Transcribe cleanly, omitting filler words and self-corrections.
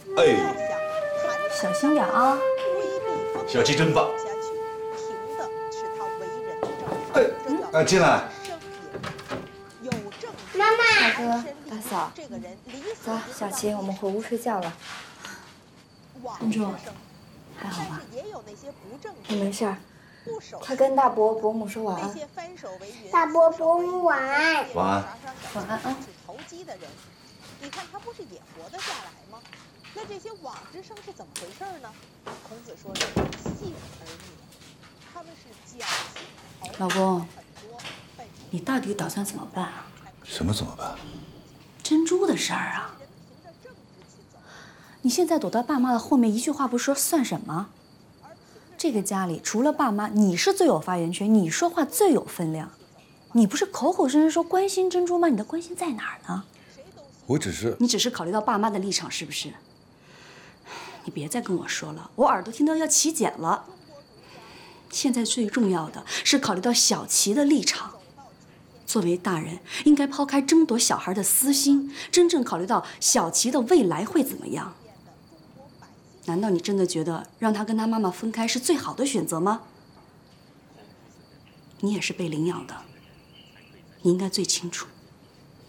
哎， 小心点啊！ 小七真棒。哎，进来。 妈妈， 大哥、大嫂，走，小琪，我们回屋睡觉了。珍珠，还好吧？我没事儿。快跟大伯、伯母说晚安。 大伯伯母晚安。 晚安。 晚安啊。 你看他不是也活得下来吗？那这些网之声是怎么回事呢？孔子说是信而灭，他们是侥幸。 老公，你到底打算怎么办啊？ 什么怎么办？ 珍珠的事儿啊！你现在躲到爸妈的后面，一句话不说算什么？这个家里除了爸妈，你是最有发言权，你说话最有分量。你不是口口声声说关心珍珠吗？你的关心在哪儿呢？你只是考虑到爸妈的立场，是不是？你别再跟我说了，我耳朵听到要起茧了。现在最重要的是考虑到小琪的立场。作为大人，应该抛开争夺小孩的私心，真正考虑到小琪的未来会怎么样。难道你真的觉得让他跟他妈妈分开是最好的选择吗？你也是被领养的，你应该最清楚。